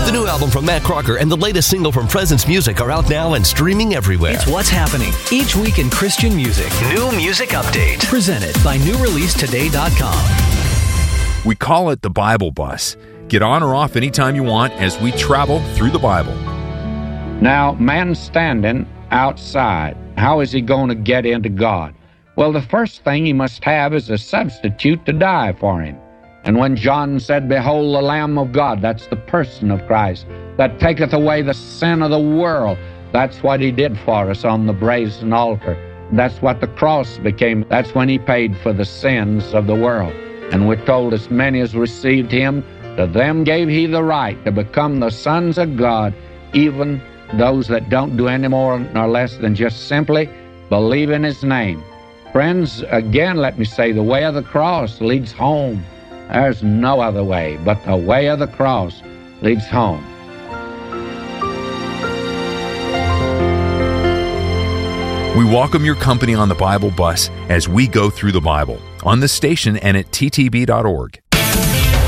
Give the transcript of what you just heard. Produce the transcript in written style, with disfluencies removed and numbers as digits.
The new album from Matt Crocker and the latest single from Presence Music are out now and streaming everywhere. It's what's happening each week in Christian music. New Music Update. Presented by NewReleaseToday.com. We call it the Bible Bus. Get on or off anytime you want as we travel through the Bible. Now, man standing outside, how is he going to get into God? Well, the first thing he must have is a substitute to die for him. And when John said, "Behold the Lamb of God," that's the person of Christ, that taketh away the sin of the world. That's what he did for us on the brazen altar. That's what the cross became. That's when he paid for the sins of the world. And we're told, as many as received him, to them gave he the right to become the sons of God, even those that don't do any more nor less than just simply believe in his name. Friends, again, let me say, the way of the cross leads home. There's no other way, but the way of the cross leads home. We welcome your company on the Bible Bus as we go through the Bible on the station and at ttb.org.